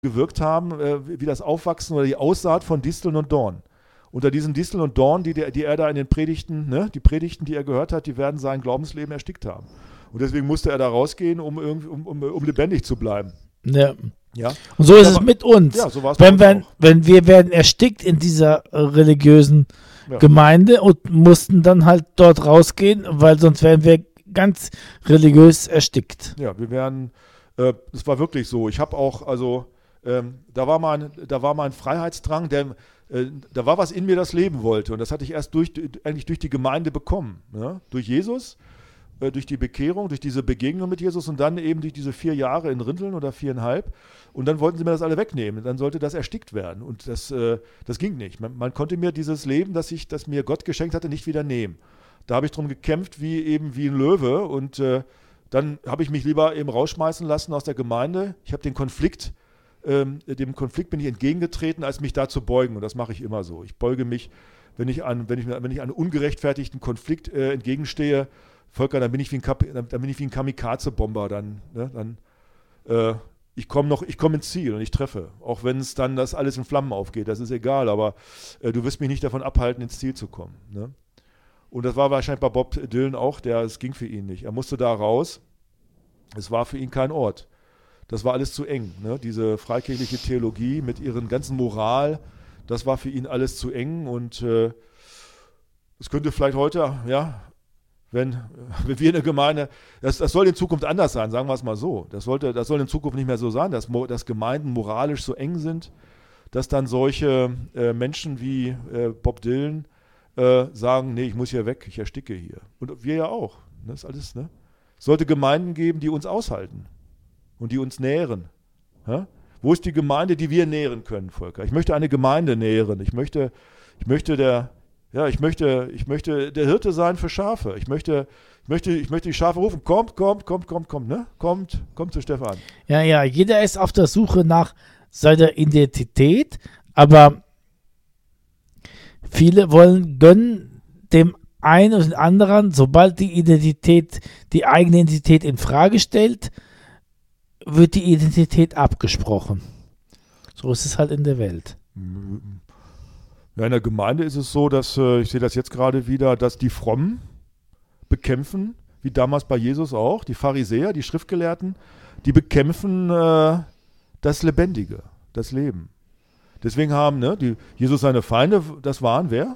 gewirkt haben, wie das Aufwachsen oder die Aussaat von Disteln und Dornen. Unter diesen Disteln und Dornen, die er da in den Predigten, ne, die Predigten, die er gehört hat, die werden sein Glaubensleben erstickt haben. Und deswegen musste er da rausgehen, um lebendig zu bleiben. Ja. Ja. Und so ist es mit uns. Ja, so war es wenn wir werden erstickt in dieser religiösen Gemeinde und mussten dann halt dort rausgehen, weil sonst wären wir ganz religiös erstickt. Ja, wir wären, es war wirklich so. Ich habe auch, also, da war mein Freiheitsdrang, da war was in mir, das leben wollte. Und das hatte ich erst eigentlich durch die Gemeinde bekommen. Ne? Durch Jesus, durch die Bekehrung, durch diese Begegnung mit Jesus und dann eben durch diese 4 Jahre in Rinteln oder 4,5. Und dann wollten sie mir das alle wegnehmen. Dann sollte das erstickt werden. Und das ging nicht. Man konnte mir dieses Leben, das mir Gott geschenkt hatte, nicht wieder nehmen. Da habe ich drum gekämpft wie ein Löwe. Und dann habe ich mich lieber eben rausschmeißen lassen aus der Gemeinde. Ich habe dem Konflikt bin ich entgegengetreten, als mich da zu beugen. Und das mache ich immer so. Ich beuge mich, wenn ich einem ungerechtfertigten Konflikt entgegenstehe, Volker, dann bin ich wie ein Kamikaze-Bomber. Ich komme ins Ziel und ich treffe. Auch wenn es dann das alles in Flammen aufgeht, das ist egal. Aber du wirst mich nicht davon abhalten, ins Ziel zu kommen. Ne? Und das war wahrscheinlich bei Bob Dylan auch, es ging für ihn nicht. Er musste da raus. Es war für ihn kein Ort. Das war alles zu eng. Ne? Diese freikirchliche Theologie mit ihren ganzen Moral, das war für ihn alles zu eng. Und es könnte vielleicht heute, ja, wenn wir in der Gemeinde, das soll in Zukunft anders sein, sagen wir es mal so. Das soll in Zukunft nicht mehr so sein, dass Gemeinden moralisch so eng sind, dass dann solche Menschen wie Bob Dylan sagen, nee, ich muss hier weg, ich ersticke hier. Und wir ja auch. Das ist alles, ne? Es sollte Gemeinden geben, die uns aushalten und die uns nähren. Ja? Wo ist die Gemeinde, die wir nähren können, Volker? Ich möchte eine Gemeinde nähren. Ich möchte der Hirte sein für Schafe. Ich möchte die Schafe rufen, kommt, ne? Kommt zu Stefan. Ja, jeder ist auf der Suche nach seiner Identität, aber viele gönnen dem einen oder den anderen, sobald die eigene Identität in Frage stellt, wird die Identität abgesprochen. So ist es halt in der Welt. Ja, in der Gemeinde ist es so, dass, ich sehe das jetzt gerade wieder, dass die Frommen bekämpfen, wie damals bei Jesus auch, die Pharisäer, die Schriftgelehrten, die bekämpfen das Lebendige, das Leben. Deswegen haben Jesus seine Feinde, das waren wer?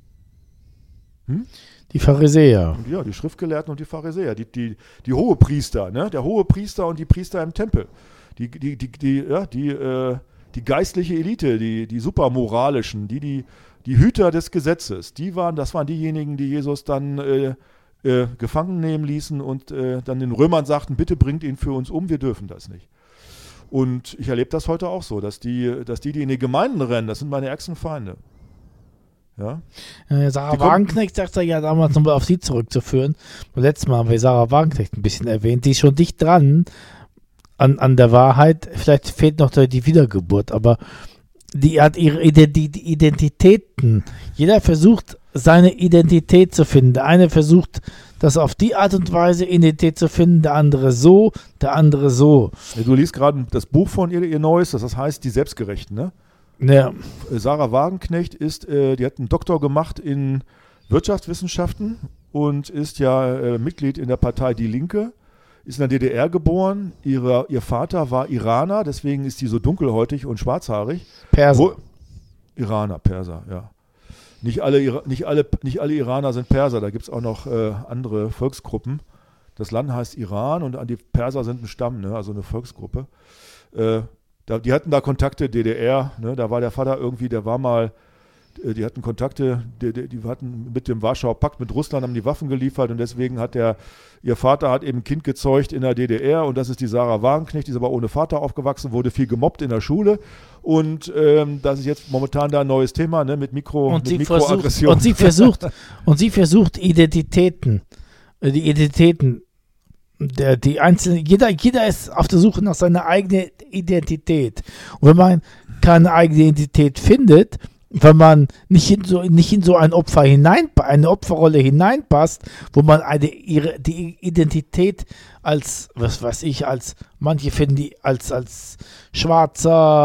Die Pharisäer. Ja, die Schriftgelehrten und die Pharisäer, die Hohepriester, ne? Der Hohepriester und die Priester im Tempel, die geistliche Elite, die supermoralischen, die Hüter des Gesetzes, das waren diejenigen, die Jesus dann gefangen nehmen ließen und dann den Römern sagten, bitte bringt ihn für uns um, wir dürfen das nicht. Und ich erlebe das heute auch so, dass die in die Gemeinden rennen, das sind meine ärgsten Feinde. Ja. Sarah Wagenknecht sagt ja damals nochmal auf sie zurückzuführen. Letztes Mal haben wir Sarah Wagenknecht ein bisschen erwähnt, die ist schon dicht dran an der Wahrheit. Vielleicht fehlt noch die Wiedergeburt, aber die hat ihre Identitäten. Jeder versucht, seine Identität zu finden. Der eine versucht, das auf die Art und Weise Identität zu finden, der andere so, der andere so. Ja, du liest gerade das Buch von ihr Neues, das heißt Die Selbstgerechten, ne? Ja. Sarah Wagenknecht die hat einen Doktor gemacht in Wirtschaftswissenschaften und ist ja Mitglied in der Partei Die Linke, ist in der DDR geboren. Ihr Vater war Iraner, deswegen ist sie so dunkelhäutig und schwarzhaarig. Perser. Perser, ja. Nicht alle Iraner sind Perser, da gibt es auch noch andere Volksgruppen. Das Land heißt Iran und die Perser sind ein Stamm, ne? Also eine Volksgruppe. Die hatten da Kontakte, DDR, ne? Da war der Vater irgendwie, die hatten Kontakte, die hatten mit dem Warschauer Pakt, mit Russland, haben die Waffen geliefert und deswegen ihr Vater hat eben ein Kind gezeugt in der DDR und das ist die Sarah Wagenknecht, die ist aber ohne Vater aufgewachsen, wurde viel gemobbt in der Schule und das ist jetzt momentan da ein neues Thema, ne? Mit Mikroaggression. Und sie versucht Identitäten, die Identitäten, die einzelnen, jeder ist auf der Suche nach seiner eigenen Identität. Und wenn man keine eigene Identität findet, wenn man nicht in so eine Opferrolle hineinpasst, wo man die Identität als, was weiß ich, als manche finden die als schwarzer